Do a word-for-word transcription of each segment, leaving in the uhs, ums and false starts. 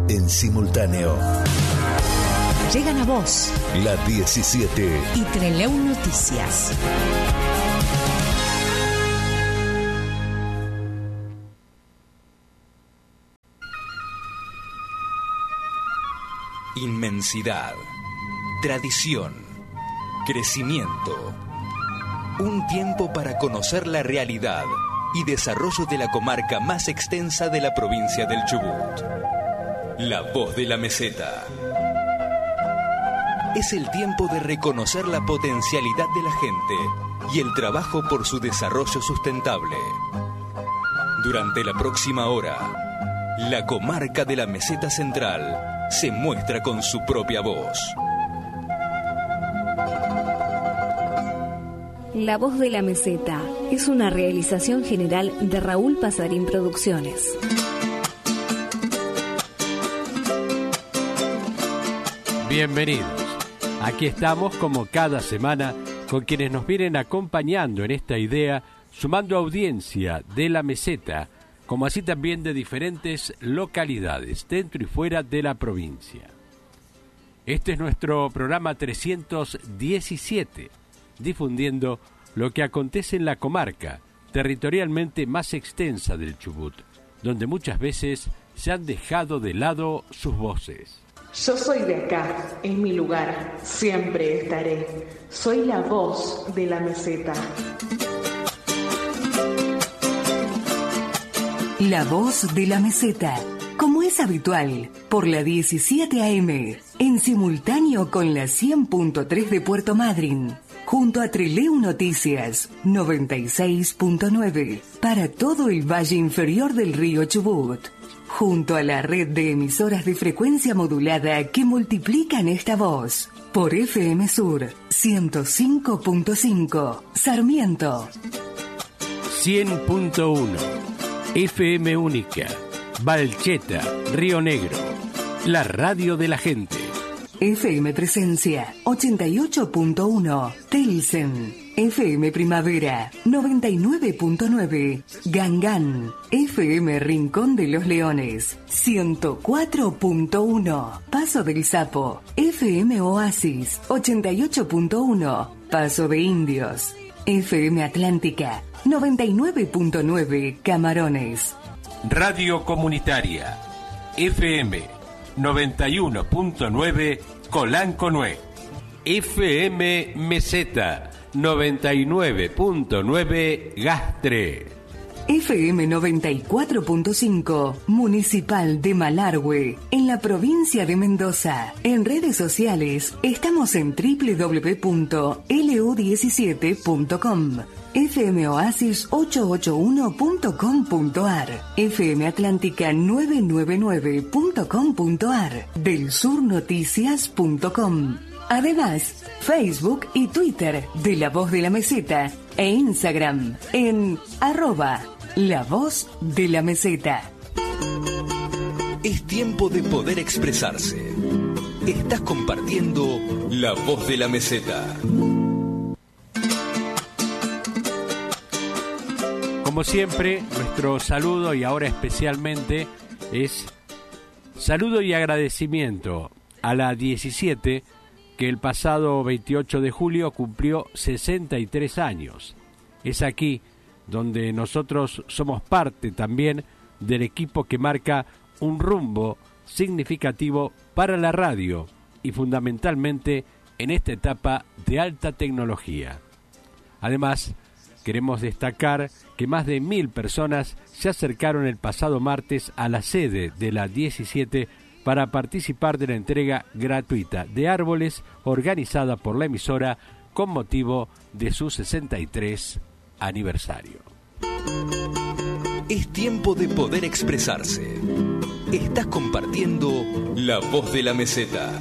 en simultáneo. Llegan a vos La diecisiete y Treleu Noticias. Inmensidad, tradición, crecimiento. Un tiempo para conocer la realidad y desarrollo de la comarca más extensa de la provincia del Chubut. La Voz de la Meseta. Es el tiempo de reconocer la potencialidad de la gente y el trabajo por su desarrollo sustentable. Durante la próxima hora, la comarca de la Meseta Central se muestra con su propia voz. La Voz de la Meseta es una realización general de Raúl Pasarín Producciones. Bienvenidos. Aquí estamos como cada semana con quienes nos vienen acompañando en esta idea, sumando audiencia de la Meseta, como así también de diferentes localidades dentro y fuera de la provincia. Este es nuestro programa trescientos diecisiete, difundiendo lo que acontece en la comarca territorialmente más extensa del Chubut, donde muchas veces se han dejado de lado sus voces. Yo soy de acá, es mi lugar, siempre estaré. Soy la voz de la Meseta. La Voz de la Meseta, como es habitual, por la diecisiete A M, en simultáneo con la cien punto tres de Puerto Madryn, junto a Treleu Noticias, noventa y seis punto nueve, para todo el valle inferior del río Chubut, junto a la red de emisoras de frecuencia modulada que multiplican esta voz, por F M Sur, ciento cinco punto cinco, Sarmiento. cien punto uno. F M Única, Valcheta, Río Negro, la radio de la gente. F M Presencia, ochenta y ocho punto uno, Telsen. F M Primavera, noventa y nueve punto nueve, Gangán. F M Rincón de los Leones, ciento cuatro punto uno, Paso del Sapo. F M Oasis, ochenta y ocho punto uno, Paso de Indios. F M Atlántica, noventa y nueve punto nueve, Camarones. Radio Comunitaria, F M noventa y uno punto nueve, Colanconué. F M Meseta, noventa y nueve punto nueve, Gastre. F M noventa y cuatro punto cinco, Municipal de Malargüe, en la provincia de Mendoza. En redes sociales estamos en doble u doble u doble u punto L U diecisiete punto com, F M Oasis ochocientos ochenta y uno punto com punto a r, F M Atlántica novecientos noventa y nueve punto com punto a r, del sur noticias punto com. Además, Facebook y Twitter de La Voz de la Meseta e Instagram en arroba La Voz de la Meseta. Es tiempo de poder expresarse. Estás compartiendo La Voz de la Meseta. Como siempre, nuestro saludo y ahora especialmente es saludo y agradecimiento a la diecisiete, que el pasado veintiocho de julio cumplió sesenta y tres años. Es aquí donde nosotros somos parte también del equipo que marca un rumbo significativo para la radio y fundamentalmente en esta etapa de alta tecnología. Además, queremos destacar que más de mil personas se acercaron el pasado martes a la sede de la diecisiete para participar de la entrega gratuita de árboles organizada por la emisora con motivo de su sesenta y tres aniversario. Es tiempo de poder expresarse. Estás compartiendo La Voz de la Meseta.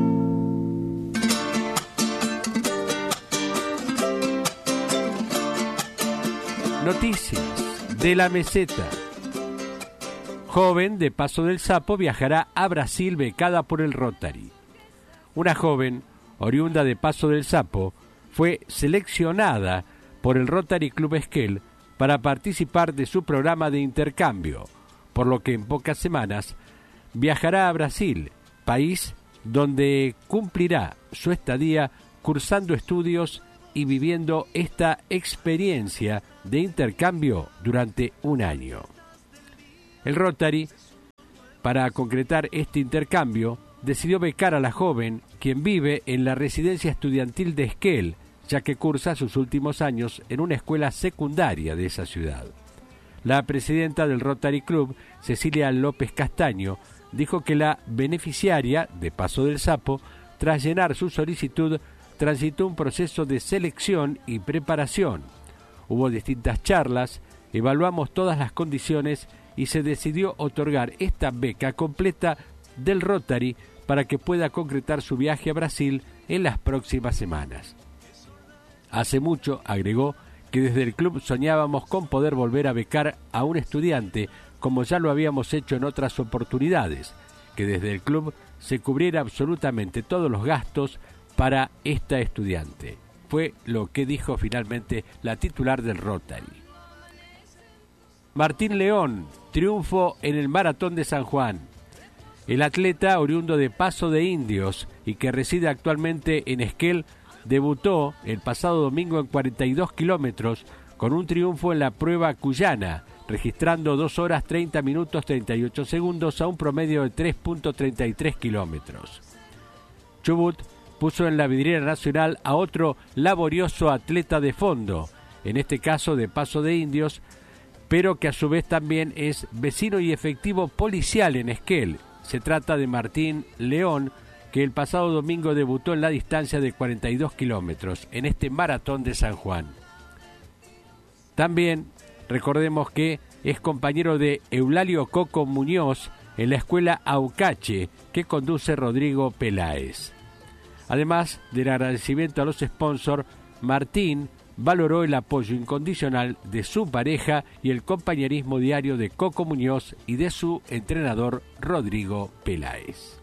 Noticias de la Meseta. Joven de Paso del Sapo viajará a Brasil becada por el Rotary. Una joven, oriunda de Paso del Sapo, fue seleccionada por el Rotary Club Esquel para participar de su programa de intercambio, por lo que en pocas semanas viajará a Brasil, país donde cumplirá su estadía cursando estudios y viviendo esta experiencia de intercambio durante un año. El Rotary, para concretar este intercambio, decidió becar a la joven, quien vive en la residencia estudiantil de Esquel, ya que cursa sus últimos años en una escuela secundaria de esa ciudad. La presidenta del Rotary Club, Cecilia López Castaño, dijo que la beneficiaria de Paso del Sapo, tras llenar su solicitud, transitó un proceso de selección y preparación. Hubo distintas charlas, evaluamos todas las condiciones y se decidió otorgar esta beca completa del Rotary para que pueda concretar su viaje a Brasil en las próximas semanas. Hace mucho, agregó, que desde el club soñábamos con poder volver a becar a un estudiante como ya lo habíamos hecho en otras oportunidades, que desde el club se cubriera absolutamente todos los gastos para esta estudiante. Fue lo que dijo finalmente la titular del Rotary. Martín León, triunfo en el Maratón de San Juan. El atleta oriundo de Paso de Indios y que reside actualmente en Esquel, debutó el pasado domingo en cuarenta y dos kilómetros con un triunfo en la prueba cuyana, registrando dos horas treinta minutos treinta y ocho segundos a un promedio de tres punto treinta y tres kilómetros. Chubut puso en la vidriera nacional a otro laborioso atleta de fondo, en este caso de Paso de Indios, pero que a su vez también es vecino y efectivo policial en Esquel. Se trata de Martín León, que el pasado domingo debutó en la distancia de cuarenta y dos kilómetros en este Maratón de San Juan. También recordemos que es compañero de Eulalio Coco Muñoz en la escuela Aucache, que conduce Rodrigo Peláez. Además del agradecimiento a los sponsors, Martín valoró el apoyo incondicional de su pareja y el compañerismo diario de Coco Muñoz y de su entrenador Rodrigo Peláez.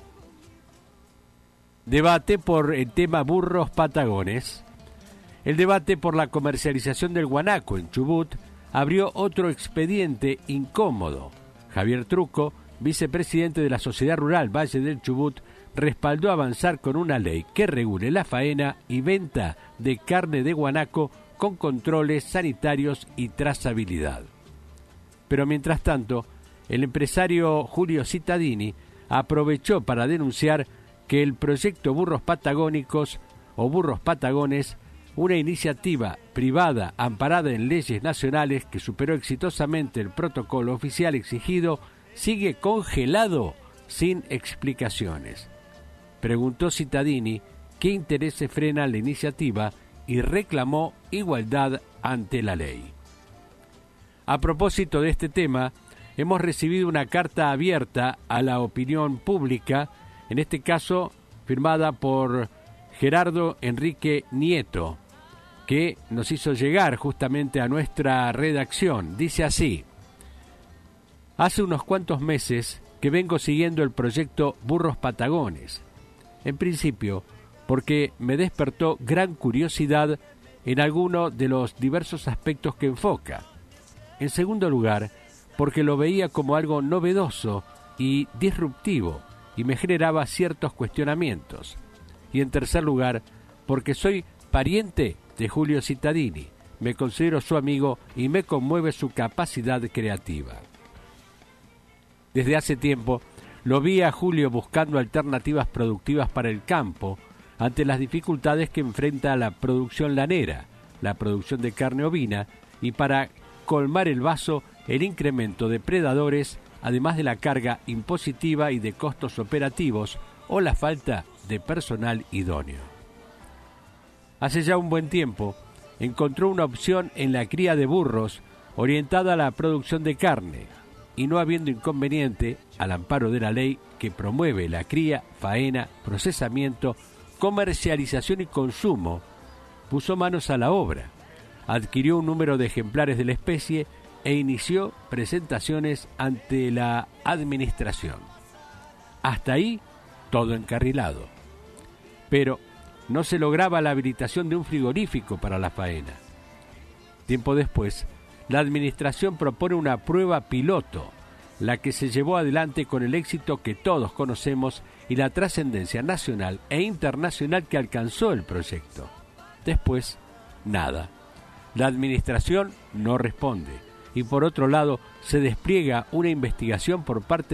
Debate por el tema burros patagones. El debate por la comercialización del guanaco en Chubut abrió otro expediente incómodo. Javier Truco, vicepresidente de la Sociedad Rural Valle del Chubut, respaldó avanzar con una ley que regule la faena y venta de carne de guanaco con controles sanitarios y trazabilidad. Pero mientras tanto, el empresario Julio Cittadini aprovechó para denunciar que el proyecto Burros Patagónicos o Burros Patagones, una iniciativa privada amparada en leyes nacionales que superó exitosamente el protocolo oficial exigido, sigue congelado sin explicaciones. Preguntó Cittadini qué intereses frena la iniciativa y reclamó igualdad ante la ley. A propósito de este tema, hemos recibido una carta abierta a la opinión pública, en este caso firmada por Gerardo Enrique Nieto, que nos hizo llegar justamente a nuestra redacción. Dice así: hace unos cuantos meses que vengo siguiendo el proyecto Burros Patagones. En principio, porque me despertó gran curiosidad en alguno de los diversos aspectos que enfoca. En segundo lugar, porque lo veía como algo novedoso y disruptivo y me generaba ciertos cuestionamientos. Y en tercer lugar, porque soy pariente de Julio Cittadini, me considero su amigo y me conmueve su capacidad creativa. Desde hace tiempo lo vi a Julio buscando alternativas productivas para el campo ante las dificultades que enfrenta la producción lanera, la producción de carne ovina y para colmar el vaso el incremento de predadores, además de la carga impositiva y de costos operativos o la falta de personal idóneo. Hace ya un buen tiempo encontró una opción en la cría de burros orientada a la producción de carne y no habiendo inconveniente, al amparo de la ley que promueve la cría, faena, procesamiento, comercialización y consumo, puso manos a la obra, adquirió un número de ejemplares de la especie e inició presentaciones ante la administración. Hasta ahí, todo encarrilado. Pero no se lograba la habilitación de un frigorífico para la faena. Tiempo después, la administración propone una prueba piloto la que se llevó adelante con el éxito que todos conocemos y la trascendencia nacional e internacional que alcanzó el proyecto. Después, nada. La administración no responde y por otro lado se despliega una investigación por parte